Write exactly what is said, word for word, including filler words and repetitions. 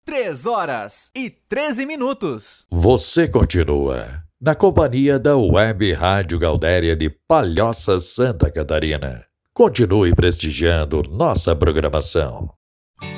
Três horas e treze minutos. Você continua na companhia da Web Rádio Gaudéria de Palhoça, Santa Catarina. Continue prestigiando nossa programação.